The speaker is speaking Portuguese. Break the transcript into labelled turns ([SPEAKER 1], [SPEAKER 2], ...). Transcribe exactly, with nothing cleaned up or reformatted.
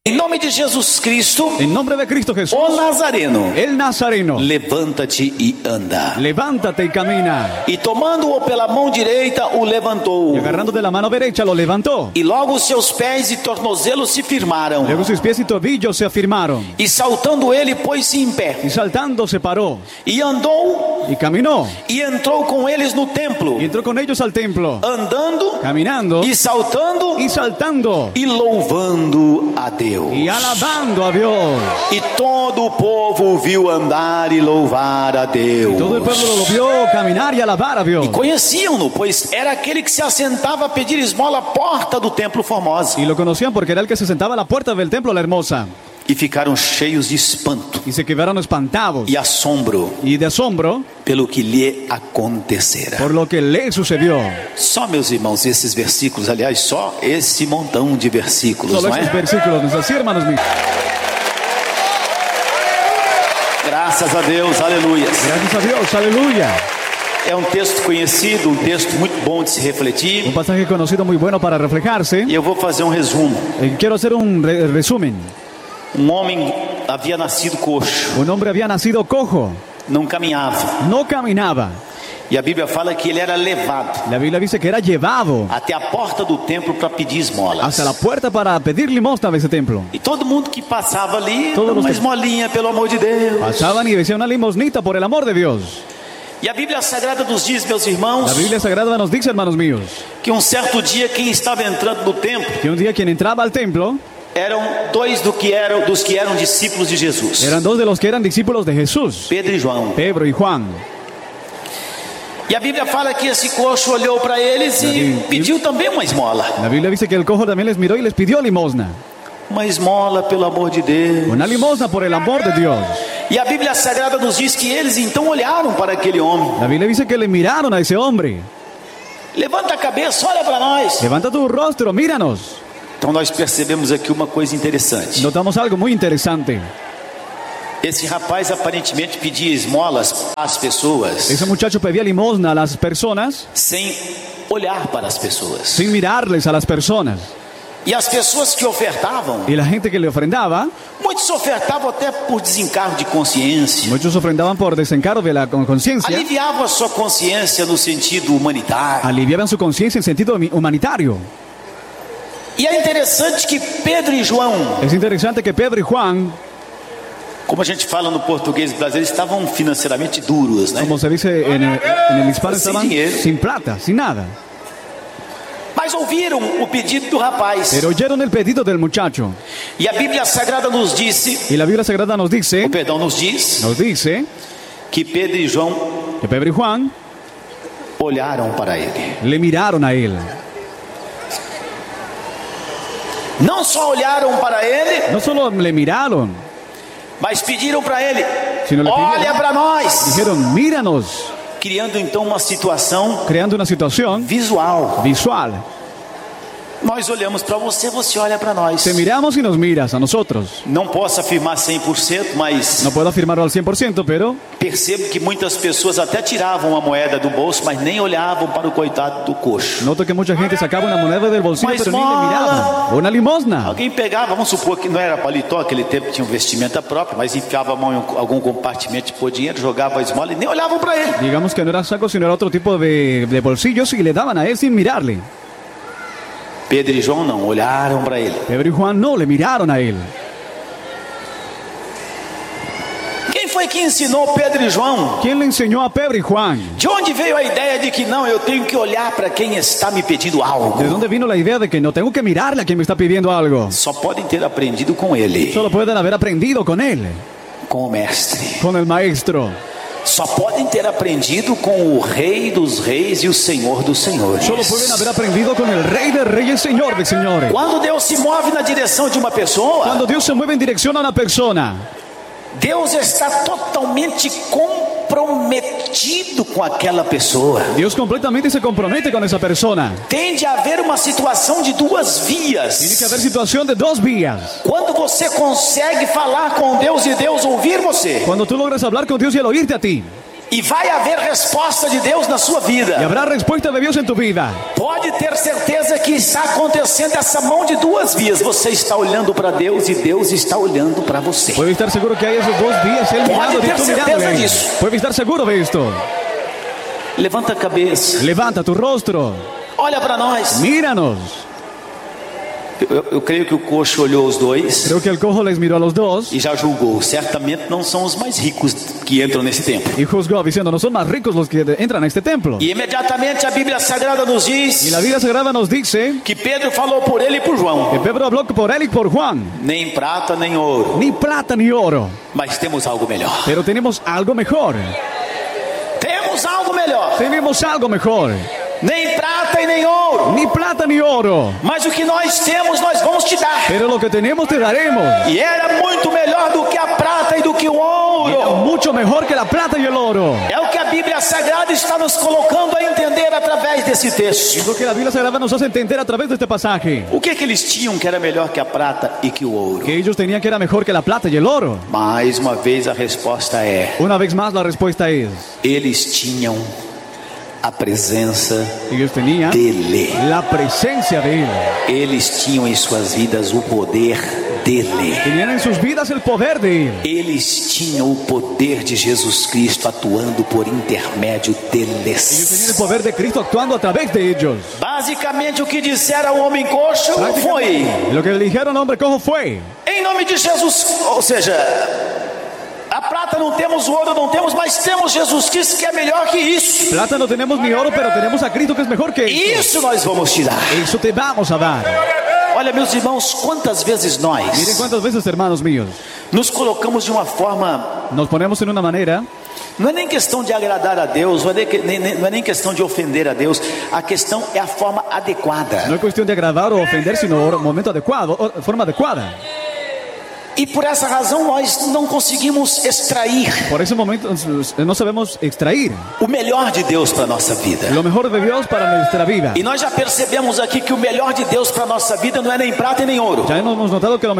[SPEAKER 1] Em nome de Jesus Cristo,
[SPEAKER 2] En nombre de Cristo Jesús,
[SPEAKER 1] o Nazareno,
[SPEAKER 2] el Nazareno,
[SPEAKER 1] levanta-te e anda.
[SPEAKER 2] levántate y camina.
[SPEAKER 1] E tomando-o pela mão direita, o levantou.
[SPEAKER 2] Y agarrando de la mano derecha lo levantó.
[SPEAKER 1] E logo os seus pés e tornozelos se firmaram.
[SPEAKER 2] Luego sus pies y tobillos se afirmaron.
[SPEAKER 1] E saltando ele, pôs-se em pé.
[SPEAKER 2] Y saltando se paró.
[SPEAKER 1] E andou
[SPEAKER 2] Y caminó.
[SPEAKER 1] e entrou com eles no templo,
[SPEAKER 2] Y entró con ellos al templo.
[SPEAKER 1] andando
[SPEAKER 2] Caminando
[SPEAKER 1] e saltando
[SPEAKER 2] y saltando.
[SPEAKER 1] e louvando a Deus.
[SPEAKER 2] Y alabando a Dios.
[SPEAKER 1] E todo o povo viu andar e louvar a Deus.
[SPEAKER 2] Todo el pueblo lo vio caminar y alabar a Dios.
[SPEAKER 1] Conheciam-no, pois era aquele que se assentava a pedir esmola à porta do templo Formosa.
[SPEAKER 2] Y lo conocían porque era el que se sentaba a la puerta del templo La Hermosa.
[SPEAKER 1] E ficaram cheios de espanto
[SPEAKER 2] Y se quedaron espantados
[SPEAKER 1] e assombro
[SPEAKER 2] y de asombro
[SPEAKER 1] pelo que lhe acontecera.
[SPEAKER 2] por lo que le sucedió.
[SPEAKER 1] Só, meus irmãos, esses versículos, aliás, só esse montão de versículos,
[SPEAKER 2] Solo
[SPEAKER 1] não
[SPEAKER 2] esos
[SPEAKER 1] é?
[SPEAKER 2] versículos, ¿no es así, hermanos míos?
[SPEAKER 1] Graças a Deus, aleluia.
[SPEAKER 2] Gracias a Dios, aleluya.
[SPEAKER 1] É um texto conhecido, um texto muito bom de se refletir.
[SPEAKER 2] Un pasaje conocido muy bueno para reflejarse.
[SPEAKER 1] E eu vou fazer um resumo.
[SPEAKER 2] Eh, Quiero hacer un re- resumen.
[SPEAKER 1] Um homem havia nascido coxo,
[SPEAKER 2] Un hombre había nacido cojo,
[SPEAKER 1] não caminhava.
[SPEAKER 2] no caminaba.
[SPEAKER 1] E a Bíblia fala que ele era levado
[SPEAKER 2] La Biblia dice que era llevado
[SPEAKER 1] até a porta do templo para pedir esmolas.
[SPEAKER 2] hasta la puerta para pedir limosna de ese templo.
[SPEAKER 1] E todo mundo que passava ali,
[SPEAKER 2] Todos
[SPEAKER 1] uma
[SPEAKER 2] os que-
[SPEAKER 1] esmolinha, pelo amor de Deus.
[SPEAKER 2] Pasaban y decían una limosnita por el amor de Dios.
[SPEAKER 1] E a Bíblia Sagrada nos diz, meus irmãos,
[SPEAKER 2] La Biblia Sagrada nos dice, hermanos míos,
[SPEAKER 1] que um certo dia quem estava entrando no templo
[SPEAKER 2] que un día quien entraba al templo
[SPEAKER 1] eram dois do que eram, dos que eram discípulos de Jesus,
[SPEAKER 2] eran dos de los que eran discípulos de Jesús,
[SPEAKER 1] Pedro e João.
[SPEAKER 2] Pedro y Juan.
[SPEAKER 1] E a Bíblia fala que esse coxo olhou para eles e
[SPEAKER 2] Bíblia-
[SPEAKER 1] pediu também uma esmola.
[SPEAKER 2] La Biblia dice que el cojo también les miró y les pidió limosna.
[SPEAKER 1] Uma esmola, pelo amor de Deus.
[SPEAKER 2] Una limosna por el amor de Dios.
[SPEAKER 1] E a Bíblia Sagrada nos diz que eles então olharam para aquele homem.
[SPEAKER 2] La Biblia dice que le miraron a ese hombre.
[SPEAKER 1] Levanta a cabeça, olha para nós.
[SPEAKER 2] Levanta tu rostro, míranos.
[SPEAKER 1] Então nós percebemos aqui uma coisa interessante.
[SPEAKER 2] Notamos algo muy interesante.
[SPEAKER 1] Esse rapaz aparentemente pedia esmolas às pessoas
[SPEAKER 2] Ese muchacho pedía limosna a las personas
[SPEAKER 1] sem olhar para as pessoas.
[SPEAKER 2] sin mirarles a las personas.
[SPEAKER 1] E as pessoas que ofertavam,
[SPEAKER 2] Y la gente que le ofrendaba,
[SPEAKER 1] muitos ofertavam até por desencargo de consciência.
[SPEAKER 2] muchos ofrendaban por desencargo de la con- conciencia,
[SPEAKER 1] Aliviavam a sua consciência no sentido humanitário.
[SPEAKER 2] aliviaban su conciencia en sentido humi- humanitario.
[SPEAKER 1] E é interessante que Pedro e João,
[SPEAKER 2] Es interesante que Pedro y Juan,
[SPEAKER 1] como a gente fala no português brasileiro, estavam financeiramente duros, né?
[SPEAKER 2] como se dice en el, en el hispano,
[SPEAKER 1] Sin
[SPEAKER 2] estaban
[SPEAKER 1] dinero.
[SPEAKER 2] sin plata, sin nada.
[SPEAKER 1] Mas ouviram o pedido do rapaz.
[SPEAKER 2] Pero oyeron el pedido del muchacho.
[SPEAKER 1] E a Bíblia Sagrada nos disse,
[SPEAKER 2] Y la Biblia Sagrada nos dice,
[SPEAKER 1] perdão, nos diz
[SPEAKER 2] nos dice
[SPEAKER 1] que Pedro e João
[SPEAKER 2] que Pedro y Juan
[SPEAKER 1] olharam para ele.
[SPEAKER 2] le miraron a él.
[SPEAKER 1] Não só olharam para ele,
[SPEAKER 2] No solo le miraron,
[SPEAKER 1] mas pediram para ele:
[SPEAKER 2] Sino le
[SPEAKER 1] olha
[SPEAKER 2] pidieron.
[SPEAKER 1] para nós.
[SPEAKER 2] dijeron, míranos,
[SPEAKER 1] Criando então uma situação
[SPEAKER 2] creando una situación
[SPEAKER 1] visual.
[SPEAKER 2] visual.
[SPEAKER 1] Nós olhamos para você, você olha para nós.
[SPEAKER 2] Te miramos y nos miras a nosotros.
[SPEAKER 1] Não posso afirmar cem por cento, mas
[SPEAKER 2] No puedo afirmarlo al cien por ciento, pero
[SPEAKER 1] percebo que muitas pessoas até tiravam a moeda do bolso, mas nem olhavam para o coitado do coxo.
[SPEAKER 2] noto que mucha gente sacaba una moneda del bolsillo,
[SPEAKER 1] Uma
[SPEAKER 2] pero ni le
[SPEAKER 1] esmola.
[SPEAKER 2] miraba. Una limosna.
[SPEAKER 1] Alguém pegava, vamos supor que não era paletó, aquele tempo tinha um vestimenta próprio, mas enfiava a mão em algum compartimento de pôr dinheiro, jogava a esmola e nem olhavam para ele.
[SPEAKER 2] Digamos que no era saco, sino era otro tipo de, de bolsillos y le daban a él sin mirarle.
[SPEAKER 1] Pedro e João não, olharam para ele.
[SPEAKER 2] Pedro y Juan no, le miraron a él.
[SPEAKER 1] Quem foi que ensinou Pedro e João?
[SPEAKER 2] ¿Quién le enseñó a Pedro y Juan?
[SPEAKER 1] De onde veio a ideia de que não, eu tenho que olhar para quem está me pedindo algo?
[SPEAKER 2] ¿De dónde vino la idea de que no tengo que mirarle a quien me está pidiendo algo?
[SPEAKER 1] Só podem ter aprendido com ele,
[SPEAKER 2] Solo pueden haber aprendido con él,
[SPEAKER 1] com o mestre.
[SPEAKER 2] con el maestro.
[SPEAKER 1] Só podem ter aprendido com o Rei dos Reis e o Senhor dos Senhores.
[SPEAKER 2] Solo pueden haber aprendido con el Rey de Reyes, Señor de Señores.
[SPEAKER 1] Quando Deus se move na direção de uma pessoa,
[SPEAKER 2] Cuando Dios se mueve en dirección a una persona,
[SPEAKER 1] Deus está totalmente comprometido com aquela pessoa.
[SPEAKER 2] Dios completamente se compromete con esa persona.
[SPEAKER 1] Tem de haver uma situação de duas
[SPEAKER 2] Tiene
[SPEAKER 1] vias.
[SPEAKER 2] que haber situación de dos vías.
[SPEAKER 1] Quando você consegue falar com Deus e Deus ouvir você,
[SPEAKER 2] Cuando tú logras hablar con Dios y al oírte a ti,
[SPEAKER 1] E vai haver resposta de Deus na sua
[SPEAKER 2] Y
[SPEAKER 1] vida.
[SPEAKER 2] habrá respuesta de Dios en tu vida.
[SPEAKER 1] Pode ter certeza que está acontecendo essa mão de duas vias. Você está olhando para Deus e Deus está olhando para você.
[SPEAKER 2] Puedes estar seguro que hay esos dos días Él mirando y
[SPEAKER 1] ter
[SPEAKER 2] tú
[SPEAKER 1] certeza
[SPEAKER 2] mirándole.
[SPEAKER 1] disso.
[SPEAKER 2] Puedes estar seguro de esto.
[SPEAKER 1] Levanta a cabeça.
[SPEAKER 2] Levanta tu rostro.
[SPEAKER 1] Olha para nós.
[SPEAKER 2] Míranos.
[SPEAKER 1] Eu, eu creio que o coxo olhou os dois
[SPEAKER 2] Creo que el cojo les miró a los dos
[SPEAKER 1] e já julgou. Certamente não são os mais ricos que entram nesse templo.
[SPEAKER 2] y juzgó diciendo, no son más ricos los que entran a este templo.
[SPEAKER 1] E imediatamente a Bíblia Sagrada nos
[SPEAKER 2] Y
[SPEAKER 1] diz
[SPEAKER 2] la Biblia Sagrada nos dice
[SPEAKER 1] que Pedro falou por ele e por João.
[SPEAKER 2] que Pedro habló por él y por Juan.
[SPEAKER 1] Nem prata, nem ouro,
[SPEAKER 2] Ni plata ni oro,
[SPEAKER 1] mas temos algo melhor.
[SPEAKER 2] pero tenemos algo mejor.
[SPEAKER 1] Temos algo melhor.
[SPEAKER 2] Tenemos algo mejor.
[SPEAKER 1] Nem prata e nem ouro,
[SPEAKER 2] Ni plata ni oro,
[SPEAKER 1] mas o que nós temos nós vamos te dar.
[SPEAKER 2] pero lo que tenemos te daremos.
[SPEAKER 1] E era muito melhor do que a prata e do que o ouro.
[SPEAKER 2] Mucho mejor que la plata y el oro.
[SPEAKER 1] É o que a Bíblia Sagrada está nos colocando a entender através desse texto.
[SPEAKER 2] Es lo que la Biblia Sagrada nos hace entender a través de este pasaje.
[SPEAKER 1] O que que eles tinham que era melhor que a prata e que o ouro?
[SPEAKER 2] Que ellos tenían que era mejor que la plata y el oro.
[SPEAKER 1] Mais uma vez a resposta é:
[SPEAKER 2] Una vez más la respuesta es,
[SPEAKER 1] eles tinham a presença
[SPEAKER 2] ellos tenían
[SPEAKER 1] dele.
[SPEAKER 2] la presencia de Él.
[SPEAKER 1] Eles tinham em suas vidas o poder dele.
[SPEAKER 2] Tenían en sus vidas el poder de Él.
[SPEAKER 1] Eles tinham o poder de Jesus Cristo atuando por intermédio
[SPEAKER 2] Ellos tenían el
[SPEAKER 1] deles.
[SPEAKER 2] poder de Cristo actuando a través de ellos.
[SPEAKER 1] Basicamente o que disseram ao homem coxo foi:
[SPEAKER 2] Y lo que le dijeron al hombre cojo fue,
[SPEAKER 1] em nome de Jesus, ou seja, a prata não temos, o ouro não temos, mas temos Jesus Cristo que é melhor que isso.
[SPEAKER 2] plata no tenemos ni oro, pero tenemos a Cristo que es mejor que eso.
[SPEAKER 1] Isso nós vamos te dar.
[SPEAKER 2] Eso te vamos a dar.
[SPEAKER 1] Olha, meus irmãos, quantas vezes
[SPEAKER 2] Miren
[SPEAKER 1] nós
[SPEAKER 2] cuántas veces, hermanos míos,
[SPEAKER 1] nos colocamos de uma forma,
[SPEAKER 2] nos ponemos en una manera,
[SPEAKER 1] não é nem questão de agradar a Deus, não é nem, nem- nem- não é nem questão de ofender a Deus, a questão é a forma adequada.
[SPEAKER 2] no es cuestión de agradar o ofender, sino o momento adecuado, o forma adecuada.
[SPEAKER 1] E por essa razão nós não conseguimos extrair
[SPEAKER 2] Por ese momento no sabemos extrair
[SPEAKER 1] o melhor de Deus para a nossa vida.
[SPEAKER 2] lo mejor de Dios para nuestra vida.
[SPEAKER 1] E nós já percebemos aqui que o melhor de Deus para a nossa vida não é nem prata e nem ouro.
[SPEAKER 2] Ya hemos notado que lo